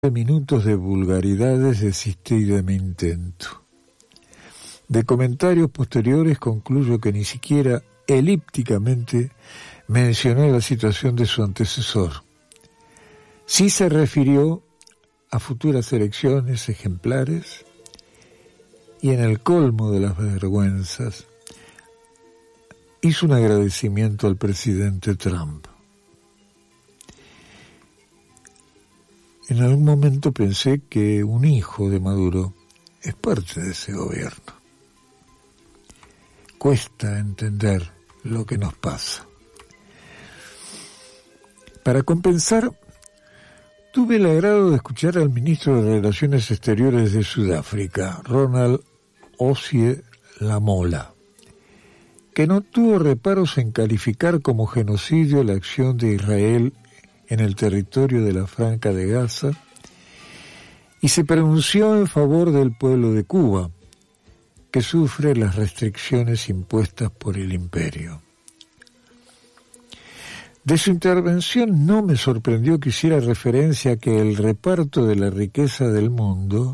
minutos de vulgaridades desistí de mi intento. De comentarios posteriores concluyo que ni siquiera elípticamente mencionó la situación de su antecesor. Sí se refirió a futuras elecciones ejemplares y en el colmo de las vergüenzas hizo un agradecimiento al presidente Trump. En algún momento pensé que un hijo de Maduro es parte de ese gobierno. Cuesta entender lo que nos pasa. Para compensar, tuve el agrado de escuchar al ministro de Relaciones Exteriores de Sudáfrica, Ronald Ossie Lamola, que no tuvo reparos en calificar como genocidio la acción de Israel en el territorio de la Franja de Gaza y se pronunció en favor del pueblo de Cuba, que sufre las restricciones impuestas por el imperio. De su intervención no me sorprendió que hiciera referencia a que el reparto de la riqueza del mundo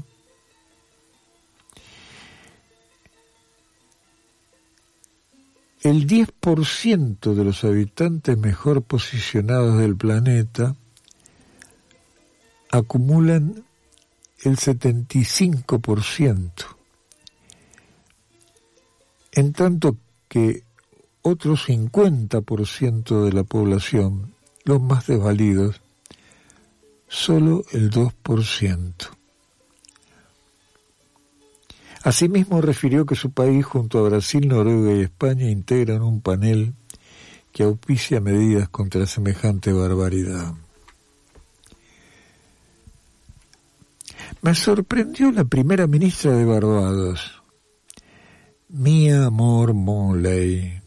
el 10% de los habitantes mejor posicionados del planeta acumulan el 75%, en tanto que otros 50% de la población, los más desvalidos, solo el 2%. Asimismo refirió que su país, junto a Brasil, Noruega y España, integran un panel que auspicia medidas contra semejante barbaridad. Me sorprendió la primera ministra de Barbados, Mia Moore-Motley,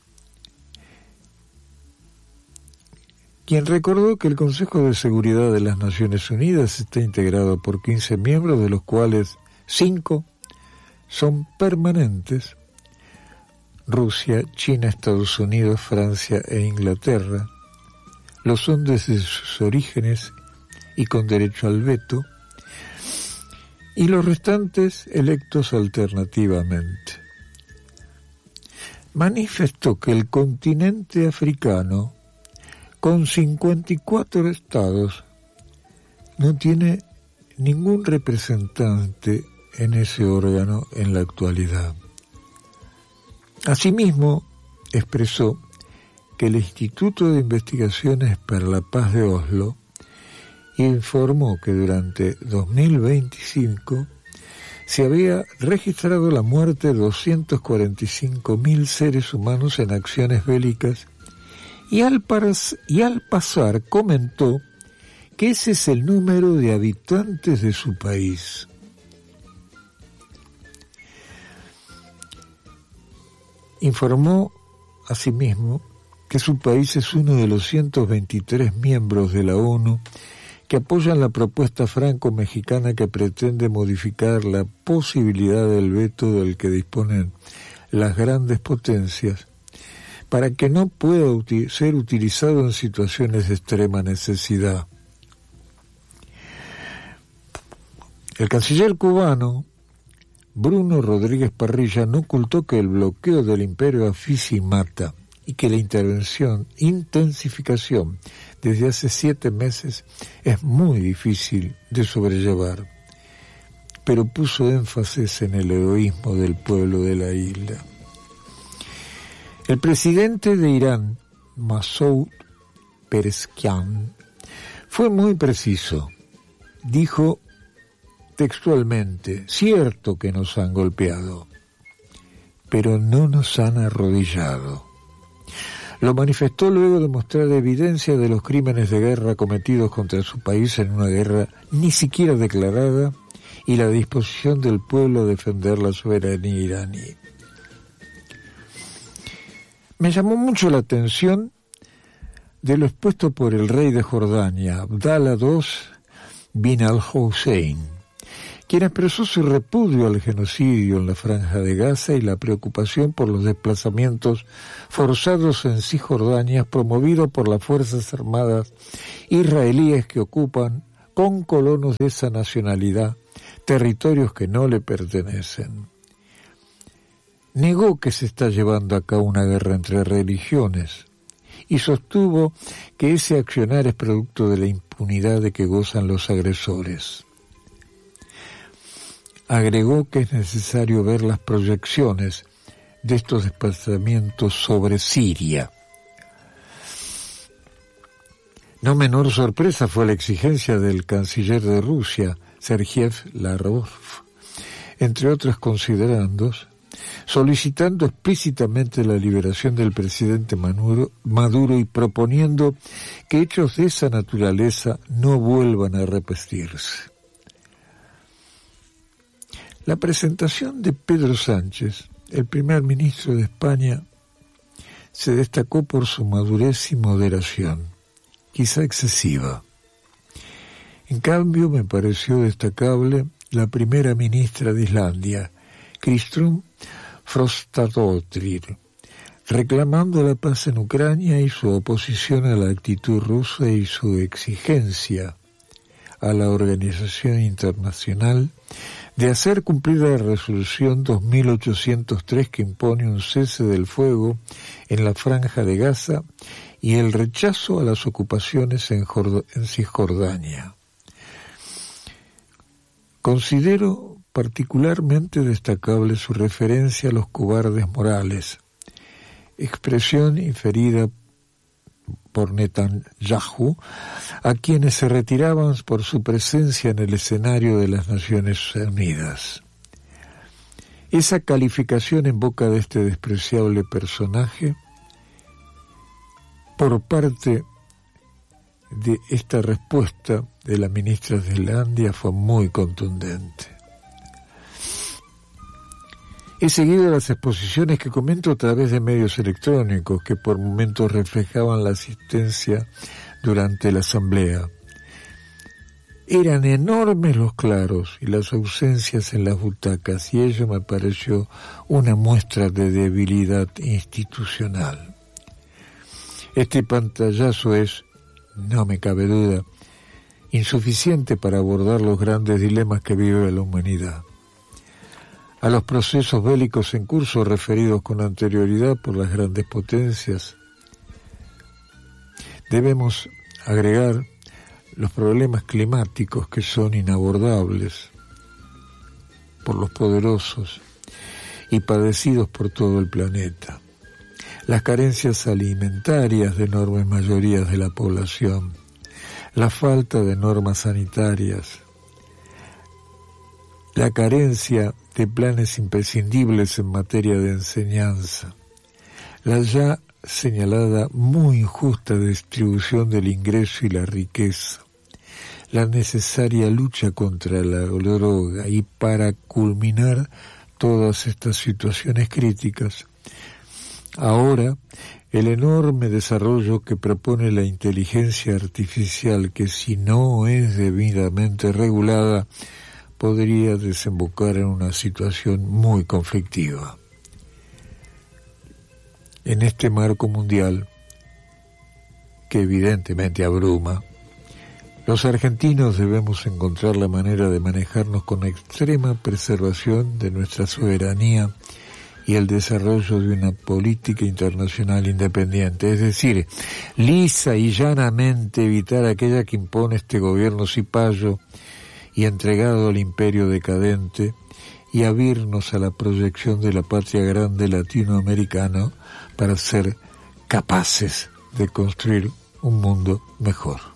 quien recordó que el Consejo de Seguridad de las Naciones Unidas está integrado por 15 miembros, de los cuales 5 son permanentes: Rusia, China, Estados Unidos, Francia e Inglaterra. Lo son desde sus orígenes y con derecho al veto, y los restantes electos alternativamente. Manifestó que el continente africano, con 54 estados, no tiene ningún representante en ese órgano en la actualidad. Asimismo, expresó que el Instituto de Investigaciones para la Paz de Oslo informó que durante 2025 se había registrado la muerte de 245.000 seres humanos en acciones bélicas y al pasar comentó que ese es el número de habitantes de su país. Informó asimismo que su país es uno de los 123 miembros de la ONU que apoyan la propuesta franco-mexicana que pretende modificar la posibilidad del veto del que disponen las grandes potencias para que no pueda ser utilizado en situaciones de extrema necesidad. El canciller cubano Bruno Rodríguez Parrilla no ocultó que el bloqueo del imperio asfixia y mata y que la intensificación desde hace 7 meses es muy difícil de sobrellevar, pero puso énfasis en el heroísmo del pueblo de la isla. El presidente de Irán, Masoud Pezeshkian, fue muy preciso. Dijo textualmente: cierto que nos han golpeado, pero no nos han arrodillado. Lo manifestó luego de mostrar evidencia de los crímenes de guerra cometidos contra su país en una guerra ni siquiera declarada y la disposición del pueblo a defender la soberanía iraní. Me llamó mucho la atención de lo expuesto por el rey de Jordania, Abdallah II bin al-Hussein, quien expresó su repudio al genocidio en la Franja de Gaza y la preocupación por los desplazamientos forzados en Cisjordania promovidos por las Fuerzas Armadas israelíes que ocupan con colonos de esa nacionalidad, territorios que no le pertenecen. Negó que se está llevando a cabo una guerra entre religiones y sostuvo que ese accionar es producto de la impunidad de que gozan los agresores. Agregó que es necesario ver las proyecciones de estos desplazamientos sobre Siria. No menor sorpresa fue la exigencia del canciller de Rusia, Sergei Lavrov, entre otros considerandos, solicitando explícitamente la liberación del presidente Maduro y proponiendo que hechos de esa naturaleza no vuelvan a repetirse. La presentación de Pedro Sánchez, el primer ministro de España, se destacó por su madurez y moderación, quizá excesiva. En cambio, me pareció destacable la primera ministra de Islandia, Kristrún Frostadóttir, reclamando la paz en Ucrania y su oposición a la actitud rusa y su exigencia a la organización internacional de hacer cumplir la resolución 2803 que impone un cese del fuego en la Franja de Gaza y el rechazo a las ocupaciones en Cisjordania. Considero particularmente destacable su referencia a los cobardes morales, expresión inferida por Netanyahu, a quienes se retiraban por su presencia en el escenario de las Naciones Unidas. Esa calificación en boca de este despreciable personaje, por parte de esta respuesta de la ministra de Islandia, fue muy contundente. He seguido las exposiciones que comento a través de medios electrónicos que por momentos reflejaban la asistencia durante la asamblea. Eran enormes los claros y las ausencias en las butacas, y ello me pareció una muestra de debilidad institucional. Este pantallazo es, no me cabe duda, insuficiente para abordar los grandes dilemas que vive la humanidad. A los procesos bélicos en curso referidos con anterioridad por las grandes potencias, debemos agregar los problemas climáticos que son inabordables por los poderosos y padecidos por todo el planeta, las carencias alimentarias de enormes mayorías de la población, la falta de normas sanitarias, la carencia de planes imprescindibles en materia de enseñanza, la ya señalada muy injusta distribución del ingreso y la riqueza, la necesaria lucha contra la droga y para culminar todas estas situaciones críticas, ahora el enorme desarrollo que propone la inteligencia artificial, que si no es debidamente regulada podría desembocar en una situación muy conflictiva. En este marco mundial, que evidentemente abruma, los argentinos debemos encontrar la manera de manejarnos con extrema preservación de nuestra soberanía y el desarrollo de una política internacional independiente, es decir, lisa y llanamente evitar aquella que impone este gobierno cipayo y entregado al imperio decadente, y abrirnos a la proyección de la patria grande latinoamericana para ser capaces de construir un mundo mejor.